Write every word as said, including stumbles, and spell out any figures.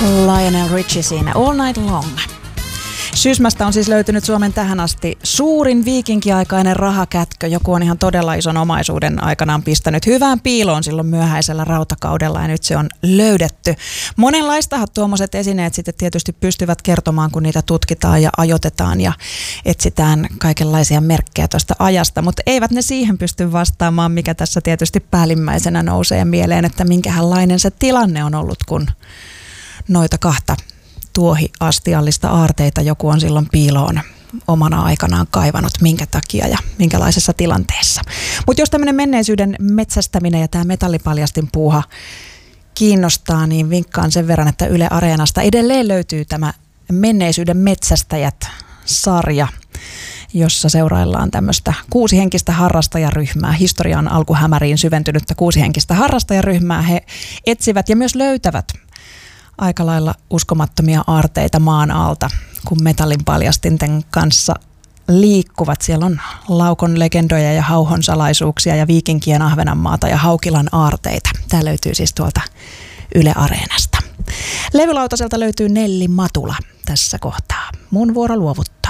Lionel Richie siinä All Night Long. Sysmästä on siis löytynyt Suomen tähän asti suurin viikinkiaikainen rahakätkö. Joku on ihan todella ison omaisuuden aikanaan pistänyt hyvään piiloon silloin myöhäisellä rautakaudella ja nyt se on löydetty. Monenlaistahan tuommoiset esineet sitten tietysti pystyvät kertomaan, kun niitä tutkitaan ja ajoitetaan ja etsitään kaikenlaisia merkkejä tuosta ajasta, mutta eivät ne siihen pysty vastaamaan, mikä tässä tietysti päällimmäisenä nousee mieleen, että minkälainen se tilanne on ollut, kun noita kahta tuohiastiallista aarteita joku on silloin piiloon omana aikanaan kaivanut, minkä takia ja minkälaisessa tilanteessa. Mutta jos tämmöinen menneisyyden metsästäminen ja tämä metallipaljastin puuha kiinnostaa, niin vinkkaan sen verran, että Yle Areenasta edelleen löytyy tämä Menneisyyden metsästäjät-sarja, jossa seuraillaan tämmöistä kuusihenkistä harrastajaryhmää, historian alkuhämäriin syventynyttä kuusihenkistä harrastajaryhmää. He etsivät ja myös löytävät aika lailla uskomattomia aarteita maan alta, kun metallin paljastinten kanssa liikkuvat. Siellä on Laukon legendoja ja Hauhon salaisuuksia ja viikinkien Ahvenanmaata ja Haukilan aarteita. Tämä löytyy siis tuolta Yle Areenasta. Levylautaselta löytyy Nelli Matula tässä kohtaa. Mun vuoro luovuttaa.